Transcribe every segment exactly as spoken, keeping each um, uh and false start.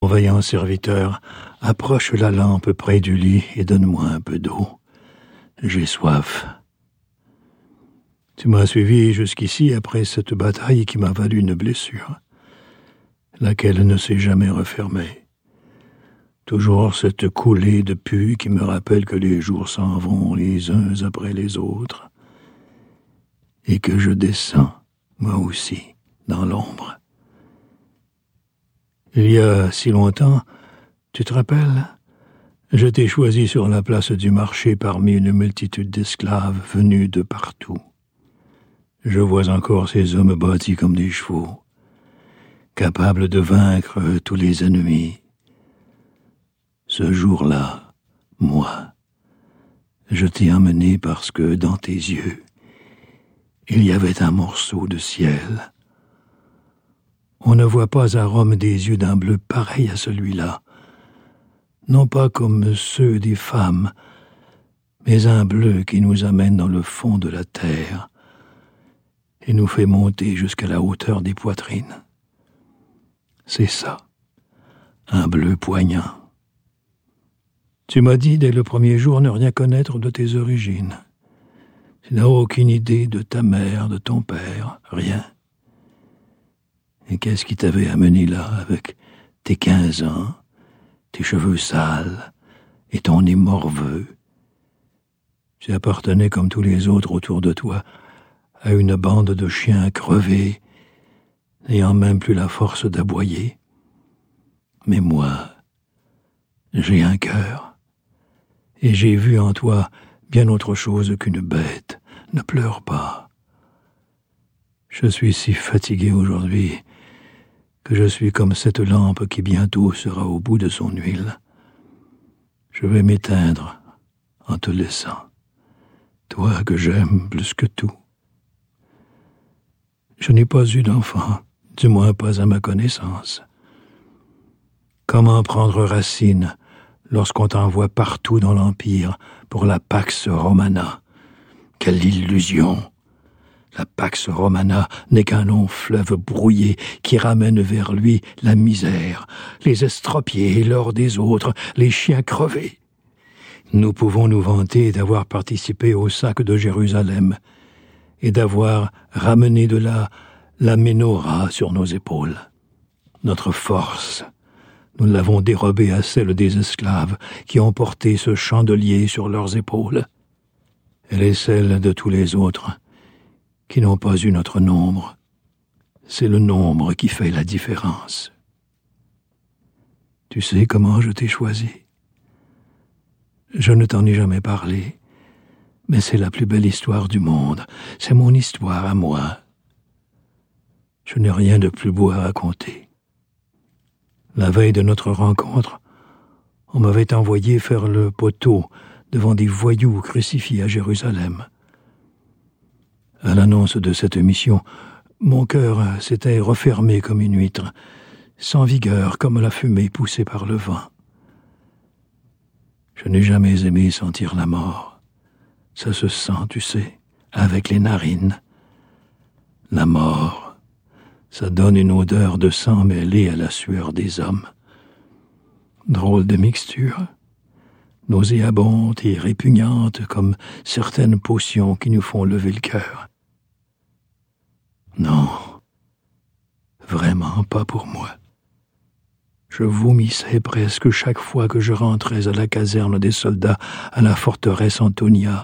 vaillant serviteur, approche la lampe près du lit et donne-moi un peu d'eau. J'ai soif. Tu m'as suivi jusqu'ici après cette bataille qui m'a valu une blessure, laquelle ne s'est jamais refermée. Toujours cette coulée de pus qui me rappelle que les jours s'en vont les uns après les autres, et que je descends, moi aussi, dans l'ombre. Il y a si longtemps, tu te rappelles, je t'ai choisi sur la place du marché parmi une multitude d'esclaves venus de partout. Je vois encore ces hommes bâtis comme des chevaux, capables de vaincre tous les ennemis. Ce jour-là, moi, je t'ai emmené parce que dans tes yeux, il y avait un morceau de ciel. On ne voit pas à Rome des yeux d'un bleu pareil à celui-là, non pas comme ceux des femmes, mais un bleu qui nous amène dans le fond de la terre et nous fait monter jusqu'à la hauteur des poitrines. C'est ça, un bleu poignant. Tu m'as dit dès le premier jour ne rien connaître de tes origines. Tu n'as aucune idée de ta mère, de ton père, rien. Et qu'est-ce qui t'avait amené là avec tes quinze ans, tes cheveux sales et ton nez morveux? Tu appartenais comme tous les autres autour de toi à une bande de chiens crevés, n'ayant même plus la force d'aboyer. Mais moi, j'ai un cœur, et j'ai vu en toi bien autre chose qu'une bête. Ne pleure pas. Je suis si fatigué aujourd'hui que je suis comme cette lampe qui bientôt sera au bout de son huile. Je vais m'éteindre en te laissant, toi que j'aime plus que tout. Je n'ai pas eu d'enfant, du moins pas à ma connaissance. Comment prendre racine lorsqu'on t'envoie partout dans l'Empire pour la Pax Romana? Quelle illusion! La Pax Romana n'est qu'un long fleuve brouillé qui ramène vers lui la misère, les estropiés et l'or des autres, les chiens crevés. Nous pouvons nous vanter d'avoir participé au sac de Jérusalem et d'avoir ramené de là la Ménorah sur nos épaules. Notre force, nous l'avons dérobée à celle des esclaves qui ont porté ce chandelier sur leurs épaules. Elle est celle de tous les autres qui n'ont pas eu notre nombre. C'est le nombre qui fait la différence. Tu sais comment je t'ai choisi? Je ne t'en ai jamais parlé, mais c'est la plus belle histoire du monde. C'est mon histoire à moi. Je n'ai rien de plus beau à raconter. La veille de notre rencontre, on m'avait envoyé faire le poteau devant des voyous crucifiés à Jérusalem. À l'annonce de cette mission, mon cœur s'était refermé comme une huître, sans vigueur comme la fumée poussée par le vent. Je n'ai jamais aimé sentir la mort. Ça se sent, tu sais, avec les narines. La mort, ça donne une odeur de sang mêlée à la sueur des hommes. Drôle de mixture, nauséabonde et répugnante comme certaines potions qui nous font lever le cœur. Non, vraiment pas pour moi. Je vomissais presque chaque fois que je rentrais à la caserne des soldats à la forteresse Antonia.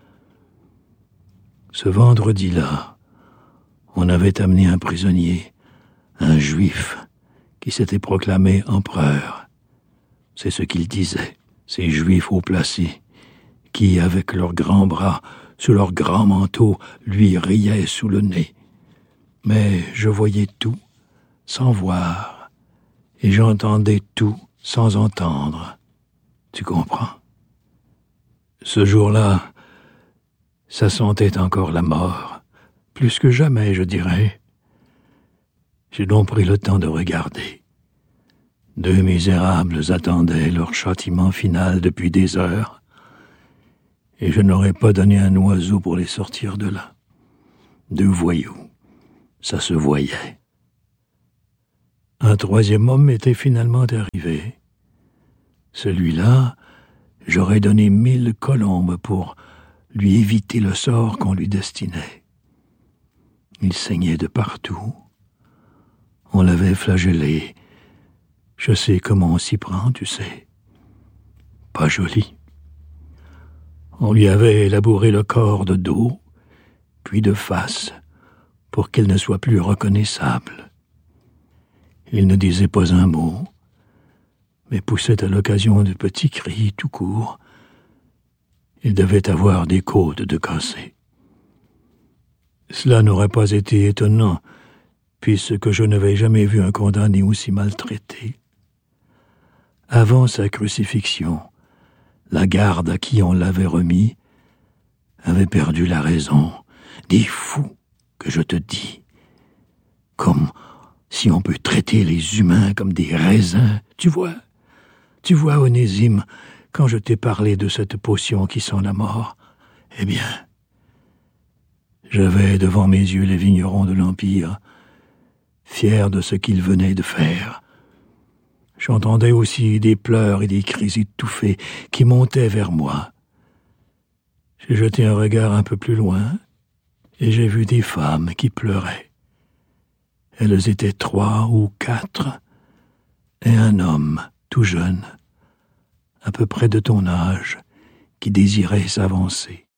Ce vendredi-là, on avait amené un prisonnier, un juif, qui s'était proclamé empereur. C'est ce qu'il disait, ces juifs haut placés, qui, avec leurs grands bras, sous leurs grands manteaux, lui riaient sous le nez. Mais je voyais tout, sans voir, et j'entendais tout, sans entendre. Tu comprends? Ce jour-là, ça sentait encore la mort. Plus que jamais, je dirais. J'ai donc pris le temps de regarder. Deux misérables attendaient leur châtiment final depuis des heures, et je n'aurais pas donné un oiseau pour les sortir de là. Deux voyous, ça se voyait. Un troisième homme était finalement arrivé. Celui-là, j'aurais donné mille colombes pour lui éviter le sort qu'on lui destinait. Il saignait de partout. On l'avait flagellé. Je sais comment on s'y prend, tu sais. Pas joli. On lui avait labouré le corps de dos, puis de face, pour qu'il ne soit plus reconnaissable. Il ne disait pas un mot, mais poussait à l'occasion de petits cris tout court. Il devait avoir des côtes de cassées. Cela n'aurait pas été étonnant, puisque je n'avais jamais vu un condamné aussi maltraité. Avant sa crucifixion, la garde à qui on l'avait remis avait perdu la raison. Des fous, que je te dis. Comme si on peut traiter les humains comme des raisins. Tu vois, tu vois, Onésime, quand je t'ai parlé de cette potion qui sent la mort, eh bien, j'avais devant mes yeux les vignerons de l'Empire, fiers de ce qu'ils venaient de faire. J'entendais aussi des pleurs et des cris étouffés qui montaient vers moi. J'ai jeté un regard un peu plus loin et j'ai vu des femmes qui pleuraient. Elles étaient trois ou quatre, et un homme tout jeune, à peu près de ton âge, qui désirait s'avancer.